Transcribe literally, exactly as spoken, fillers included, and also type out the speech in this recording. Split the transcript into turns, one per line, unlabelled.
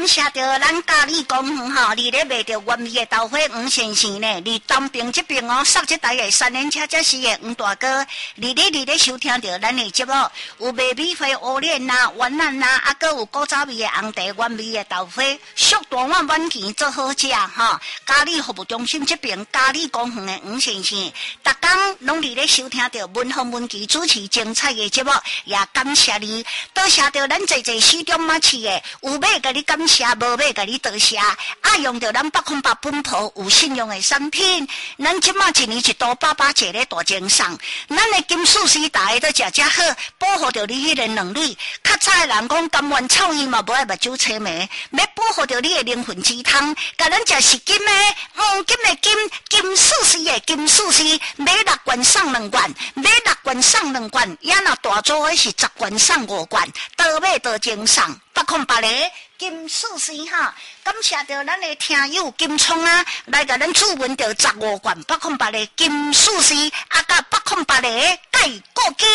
谢着咱嘉里公园吼，你咧卖着原味的豆花黄先生呢，你东边这边哦，杀这台的三轮车这是的黄大哥，你咧你咧收听着咱的节目，有卖米花乌莲啦、丸兰啦，啊，搁有古早味的红茶原味的豆花，俗大碗软钱做好食哈。嘉里服务中心这边嘉里公园的黄先生，逐工拢伫咧收听着文风文琪主持精彩的节目，也感谢你，多谢着咱坐坐市中马市的，有买甲你感谢，无买甲你多谢，爱用着咱百分百本土有信用的产品，咱即马一年一度爸爸节咧大精送，咱的金属时代都食食好，保护着你迄个能力。较早的人讲甘愿臭伊嘛，无爱目睭青梅，要保护着你的灵魂之汤，甲咱食是金的，黄金的金，金属时的金属时，买六罐送两罐，买六罐送两罐，也若大组的是十罐送五罐，多买多精送，八空八个。金属师哈，感谢着咱的听友金聪啊，来甲咱注文着十五罐八空八个金属师，啊甲八空八个盖过机。